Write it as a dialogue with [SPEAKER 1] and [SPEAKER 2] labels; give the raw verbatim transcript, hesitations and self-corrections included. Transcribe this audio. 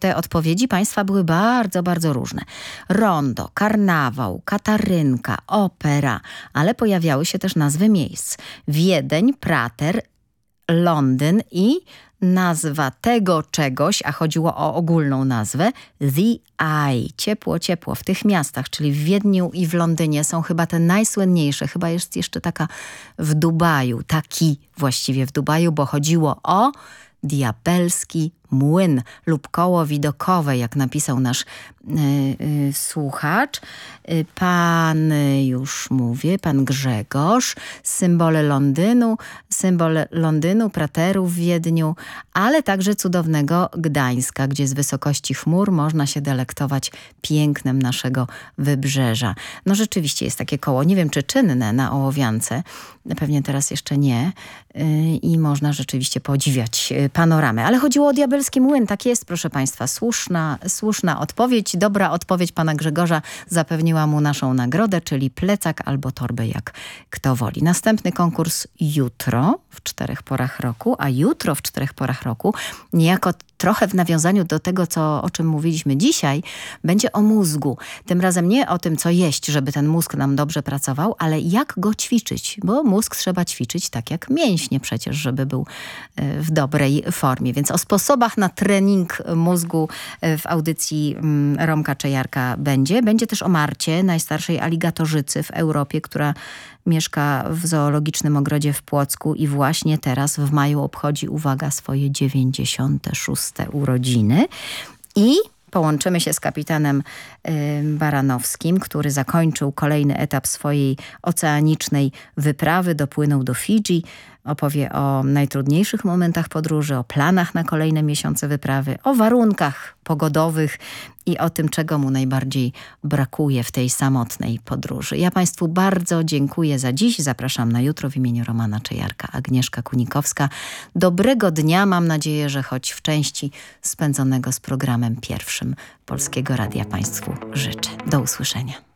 [SPEAKER 1] te odpowiedzi państwa były bardzo, bardzo różne. Rondo, karnawał, katarynka, opera, ale pojawiały się też nazwy miejsc. Wiedeń, Prater, Londyn i nazwa tego czegoś, a chodziło o ogólną nazwę, The Eye. Ciepło, ciepło. W tych miastach, czyli w Wiedniu i w Londynie są chyba te najsłynniejsze. Chyba jest jeszcze taka w Dubaju, taki właściwie w Dubaju, bo chodziło o diabelski młyn lub koło widokowe, jak napisał nasz y, y, słuchacz. Y, pan, y, już mówię, pan Grzegorz, symbole Londynu, symbol Londynu, Prateru w Wiedniu, ale także cudownego Gdańska, gdzie z wysokości chmur można się delektować pięknem naszego wybrzeża. No rzeczywiście jest takie koło, nie wiem czy czynne na Ołowiance, pewnie teraz jeszcze nie, y, i można rzeczywiście podziwiać panoramę. Ale chodziło o diabelski młyn, tak jest, proszę państwa. Słuszna, słuszna odpowiedź, dobra odpowiedź pana Grzegorza zapewniła mu naszą nagrodę, czyli plecak albo torbę, jak kto woli. Następny konkurs jutro w czterech porach roku, a jutro w czterech porach roku, niejako trochę w nawiązaniu do tego, co, o czym mówiliśmy dzisiaj, będzie o mózgu. Tym razem nie o tym, co jeść, żeby ten mózg nam dobrze pracował, ale jak go ćwiczyć, bo mózg trzeba ćwiczyć tak jak mięśnie przecież, żeby był w dobrej formie. Więc o sposobach na trening mózgu w audycji Romka Czejarka będzie. Będzie też o Marcie, najstarszej aligatorzycy w Europie, która mieszka w zoologicznym ogrodzie w Płocku i właśnie teraz w maju obchodzi, uwaga, swoje dziewięćdziesiąte szóste urodziny. I połączymy się z kapitanem y, Baranowskim, który zakończył kolejny etap swojej oceanicznej wyprawy, dopłynął do Fidżi. Opowie o najtrudniejszych momentach podróży, o planach na kolejne miesiące wyprawy, o warunkach pogodowych i o tym, czego mu najbardziej brakuje w tej samotnej podróży. Ja państwu bardzo dziękuję za dziś. Zapraszam na jutro w imieniu Romana Czejarka, Agnieszka Kunikowska. Dobrego dnia, mam nadzieję, że choć w części spędzonego z programem pierwszym Polskiego Radia państwu życzę. Do usłyszenia.